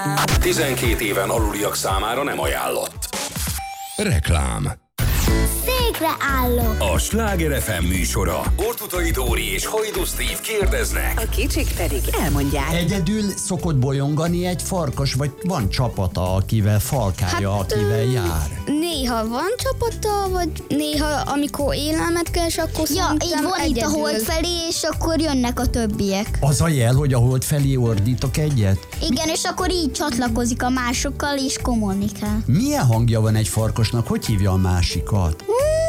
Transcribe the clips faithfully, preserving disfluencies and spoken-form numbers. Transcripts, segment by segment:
tizenkét éven aluliak számára nem ajánlott. Reklám. Székre állok. A Sláger ef em műsora. Ortutai Dóri és Hajdú Steve kérdeznek. A kicsik pedig elmondják. Egyedül szokott bolyongani egy farkas, vagy van csapata, akivel falkálja, hát, akivel jár? Néha van csapata, vagy néha amikor élelmet keres, akkor ja, így van egyedül. Itt a hold felé, és akkor jönnek a többiek. Az a jel, hogy a hold felé ordítok egyet? Igen, és akkor így csatlakozik a másokkal, és komolni kell. Milyen hangja van egy farkasnak? Hogy hívja a másikat?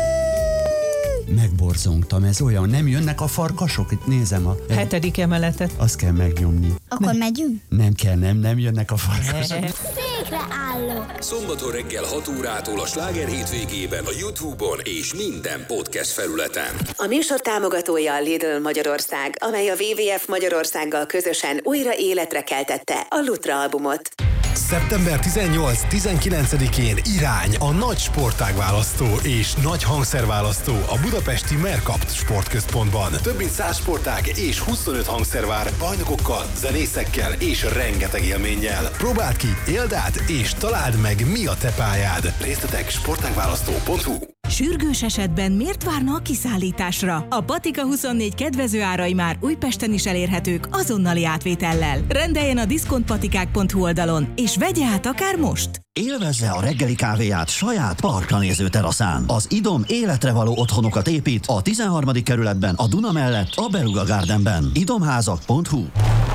Megborzongtam, ez olyan, nem jönnek a farkasok? Itt nézem a... Hetedik emeletet. Azt kell megnyomni. Akkor megyünk? Nem kell, nem, nem jönnek a farkasok. Székre állok. Szombaton reggel hat órától a Sláger hétvégében a YouTube-on és minden podcast felületen. A műsor támogatója a Lidl Magyarország, amely a dupla vé vé ef Magyarországgal közösen újra életre keltette a Lutra albumot. szeptember tizennyolc-tizenkilencedikén irány a nagy sportágválasztó és nagy hangszerválasztó a budapesti Mercapt Sportközpontban. Több mint száz sportág és huszonöt hangszervár bajnokokkal, zenészekkel és rengeteg élménnyel. Próbáld ki, éld át és találd meg, mi a te pályád. Részletek sportágválasztó pont hu. Sürgős esetben miért várna a kiszállításra? A Patika huszonnégy kedvező árai már Újpesten is elérhetők azonnali átvétellel. Rendeljen a diszkontpatikák pont hu oldalon, és vegye át akár most! Élvezze a reggeli kávéját saját parkra néző teraszán. Az Idom életre való otthonokat épít a tizenharmadik kerületben, a Duna mellett, a Beluga Gardenben. idomházak pont hu.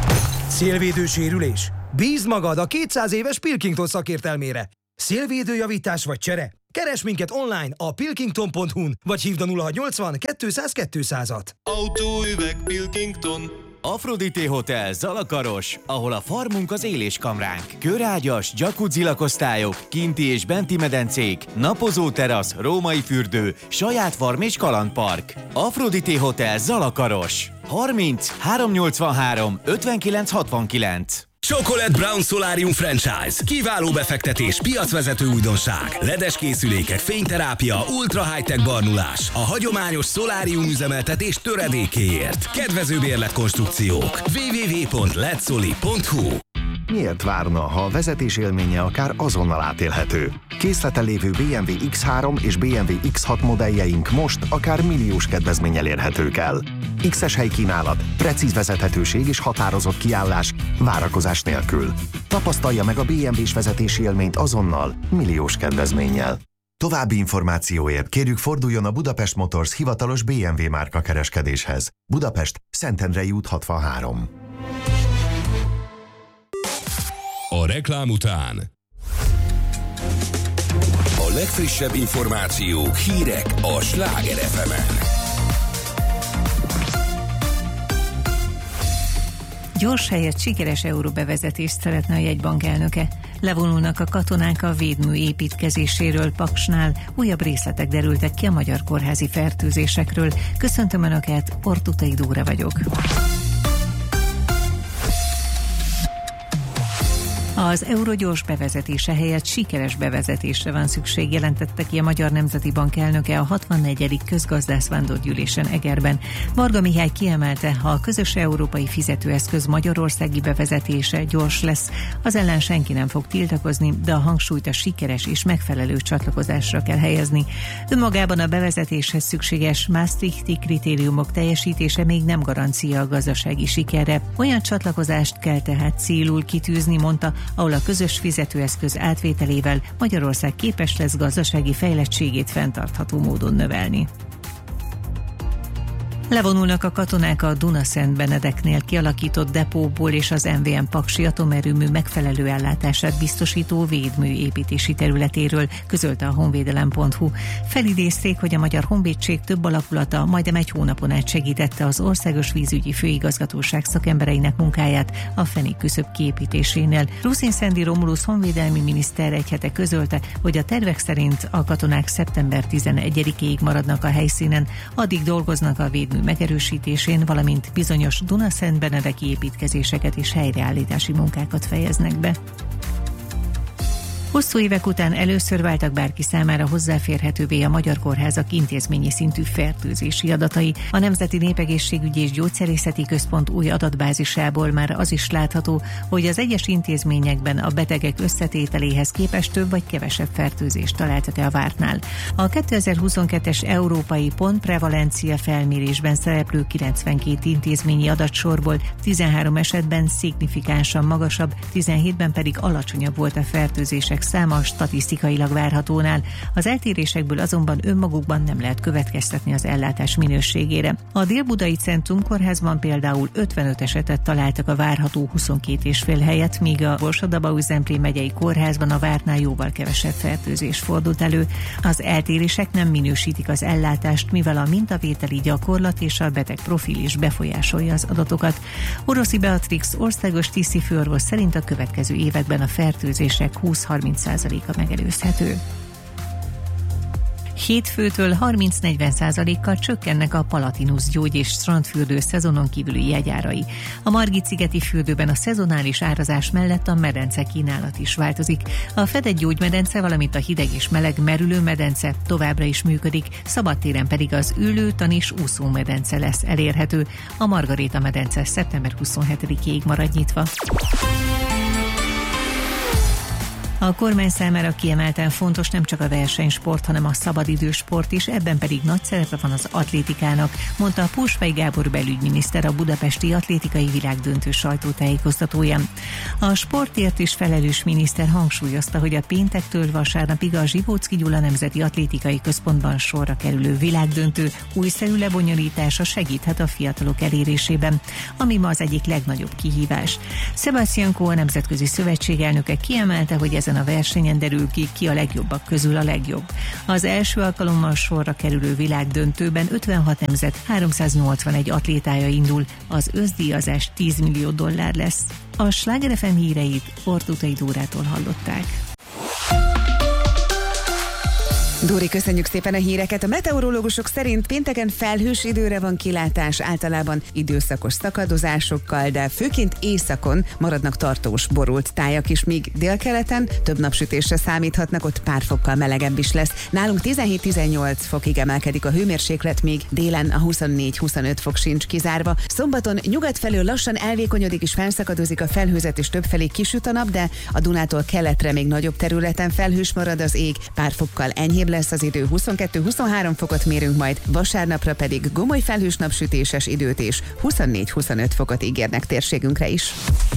Szélvédő sérülés? Bízd magad a kétszáz éves Pilkington szakértelmére. Szélvédőjavítás vagy csere? Keresd minket online a pilkington pont hu-n, vagy hívd a nulla hatszáznyolcvan kétszáz kétszázat. Autóüveg Pilkington. Aphrodite Hotel Zalakaros, ahol a farmunk az éléskamránk. Körágyas, jacuzzi lakosztályok, kinti és benti medencék, napozó terasz, római fürdő, saját farm és kalandpark. Aphrodite Hotel Zalakaros. harminc háromszáznyolcvanhárom ötvenkilenc hatvankilenc. Chocolate Brown Solarium Franchise. Kiváló befektetés, piacvezető újdonság. Ledes készülékek, fényterápia, ultra high-tech barnulás. A hagyományos szolárium üzemeltetés töredékéért. Kedvező bérletkonstrukciók. double-u double-u double-u pont letsoli pont hu. Miért várna, ha a vezetés élménye akár azonnal átélhető? Készleten lévő bé em vé iksz három és bé em vé iksz hat modelljeink most akár milliós kedvezménnyel érhetők el. X-es helykínálat, precíz vezethetőség és határozott kiállás, várakozás nélkül. Tapasztalja meg a bé em vés vezetési élményt azonnal, milliós kedvezménnyel. További információért kérjük forduljon a Budapest Motors hivatalos bé em vé márka kereskedéshez. Budapest, Szentendrei út hatvanhárom. A reklám után a legfrissebb információk, hírek a Sláger ef emen. Gyors helyett sikeres euróbevezetést szeretne a jegybank elnöke. Levonulnak a katonák a védmű építkezéséről Paksnál. Újabb részletek derültek ki a magyar kórházi fertőzésekről. Köszöntöm Önöket, Ortutai Dóra vagyok. Az euró gyors bevezetése helyett sikeres bevezetésre van szükség, jelentette ki a Magyar Nemzeti Bank elnöke a hatvannegyedik közgazdászvándorgyűlésen Egerben. Varga Mihály kiemelte, ha a közös európai fizetőeszköz magyarországi bevezetése gyors lesz, az ellen senki nem fog tiltakozni, de a hangsúlyt a sikeres és megfelelő csatlakozásra kell helyezni. Önmagában a bevezetéshez szükséges Maastrichti kritériumok teljesítése még nem garancia a gazdasági sikerre. Olyan csatlakozást kell tehát célul kitűzni, mondta, ahol a közös fizetőeszköz átvételével Magyarország képes lesz gazdasági fejlettségét fenntartható módon növelni. Levonulnak a katonák a Duna-Szent-Benedeknél kialakított depóból és az em vé em Paksi atomerőmű megfelelő ellátását biztosító védmű építési területéről, közölte a honvédelem pont hu. Felidézték, hogy a Magyar Honvédség több alakulata majdnem egy hónapon át segítette az Országos Vízügyi Főigazgatóság szakembereinek munkáját a Fenék küszöb kiépítésénél. Ruszin Szendi Romulusz honvédelmi miniszter egy hete közölte, hogy a tervek szerint a katonák szeptember tizenegyedikéig maradnak a helyszínen, addig dolgoznak a védmű megerősítésén, valamint bizonyos Duna-Szent-Benedeki építkezéseket és helyreállítási munkákat fejeznek be. Hosszú évek után először váltak bárki számára hozzáférhetővé a magyar kórházak intézményi szintű fertőzési adatai. A Nemzeti Népegészségügyi és Gyógyszerészeti Központ új adatbázisából már az is látható, hogy az egyes intézményekben a betegek összetételéhez képest több vagy kevesebb fertőzést találtak-e a vártnál. A kétezer-huszonkettes európai pontprevalencia felmérésben szereplő kilencvenkét intézményi adatsorból tizenhárom esetben szignifikánsan magasabb, tizenhétben pedig alacsonyabb volt a fertőzések száma statisztikailag várhatónál. Az eltérésekből azonban önmagukban nem lehet következtetni az ellátás minőségére. A Dél-Budai Centrum kórházban például ötvenöt esetet találtak a várható huszonkét és fél helyett, míg a Borsod-Abaúj-Zemplén megyei kórházban a vártnál jóval kevesebb fertőzés fordult elő. Az eltérések nem minősítik az ellátást, mivel a mintavételi gyakorlat és a beteg profil is befolyásolja az adatokat. Oroszi Beatrix országos tisztifőorvos szerint a következő években a fertőzések húsz-harminc százaléka megelőzhető. Hétfőtől harminc-negyven százalékkal csökkennek a Palatinus gyógy- és strandfürdő szezonon kívüli jegyárai. A Margit-szigeti fürdőben a szezonális árazás mellett a medence kínálat is változik. A fedett gyógymedence, valamint a hideg és meleg merülő medence továbbra is működik, szabadtéren pedig az ülő, tanis, úszómedence lesz elérhető. A Margaréta medence szeptember huszonhetedikéig marad nyitva. A kormány számára kiemelten fontos nem csak a versenysport, hanem a szabadidősport is, ebben pedig nagy szerepe van az atlétikának, mondta a Pósfai Gábor belügyminiszter, a budapesti atlétikai világdöntő sajtótájékoztatóján. A sportért is felelős miniszter hangsúlyozta, hogy a péntektől vasárnapig a Zsivóczky Gyula Nemzeti Atlétikai Központban sorra kerülő világdöntő újszerű lebonyolítása segíthet a fiatalok elérésében, ami ma az egyik legnagyobb kihívás. Sebastian Coe, a Nemzetközi Szövetség elnöke kiemelte, hogy ezen a versenyen derül ki, ki a legjobbak közül a legjobb. Az első alkalommal sorra kerülő világdöntőben ötvenhat nemzet háromszáznyolcvanegy atlétája indul, az összdíjazás tíz millió dollár lesz. A Sláger ef em híreit Ortutai Dórától hallották. Dóri, köszönjük szépen a híreket. A meteorológusok szerint pénteken felhős időre van kilátás, általában időszakos szakadozásokkal, de főként északon maradnak tartós borult tájak is, míg délkeleten több napsütésre számíthatnak, ott pár fokkal melegebb is lesz. Nálunk tizenhét-tizennyolc fokig emelkedik a hőmérséklet, míg délen a huszonnégy-huszonöt fok sincs kizárva. Szombaton nyugat felől lassan elvékonyodik és felszakadozik a felhőzet, és többfelé kisüt a nap, de a Dunától keletre még nagyobb területen felhős marad az ég, pár fokkal enyhébb lesz az idő, huszonkettő-huszonhárom fokot mérünk majd, vasárnapra pedig gomoly felhős napsütéses időt és huszonnégy-huszonöt fokot ígérnek térségünkre is.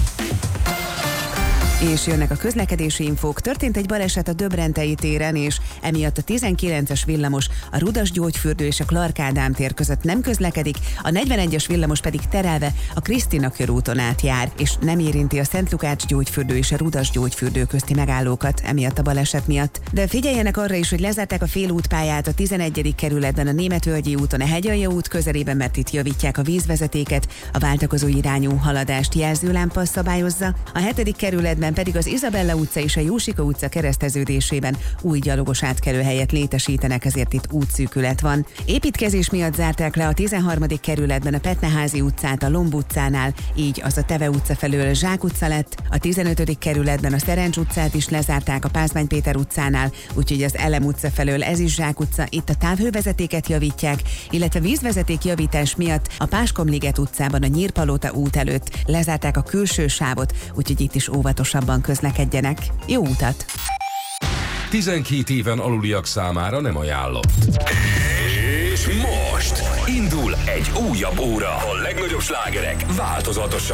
És jönnek a közlekedési infók. Történt egy baleset a Döbrentei téren, és emiatt a tizenkilences villamos, a Rudas gyógyfürdő és a Clark Ádám tér között nem közlekedik, a negyvenegyes villamos pedig terelve a Krisztina körúton átjár, és nem érinti a Szent Lukács gyógyfürdő és a Rudas gyógyfürdő közti megállókat emiatt a baleset miatt. De figyeljenek arra is, hogy lezárták a félútpályát a tizenegyedik kerületben a Németvölgyi úton a Hegyalja út közelében, mert itt javítják a vízvezetéket, a váltakozó irányú haladást jelzőlámpa szabályozza, a hetedik kerületben pedig az Izabella utca és a Jósika utca kereszteződésében új gyalogos átkelőhelyet létesítenek, ezért itt útszűkület van. Építkezés miatt zárták le a tizenharmadik kerületben a Petneházi utcát a Lomb utcánál, így az a Teve utca felől Zsák utca lett, a tizenötödik kerületben a Szerencs utcát is lezárták a Pázmány Péter utcánál, úgyhogy az Elem utca felől ez is Zsák utca, itt a távhővezetéket javítják, illetve vízvezeték javítás miatt a Páskomliget utcában a Nyírpalota út előtt lezárták a külső sávot, úgyhogy itt is óvatosan közlekedjenek. Jó utat! tizenkét éven aluliak számára nem ajánlott. És most indul egy újabb óra. A legnagyobb slágerek változatosan.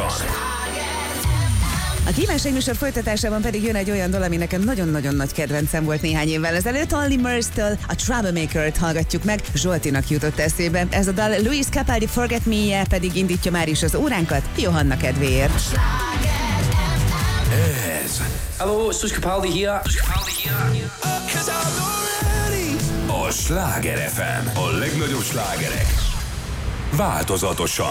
A kívánság műsor folytatásában pedig jön egy olyan dal, ami nekem nagyon-nagyon nagy kedvencem volt néhány évvel ezelőtt. Olly Murs-től a Troublemaker-t hallgatjuk meg, Zsoltinak jutott eszébe. Ez a dal Luis Capaldi Forget Me-je pedig indítja már is az óránkat Johanna kedvéért. Ez Hello, it's Luis Capaldi here. a Sláger ef em. A legnagyobb slágerek változatosan.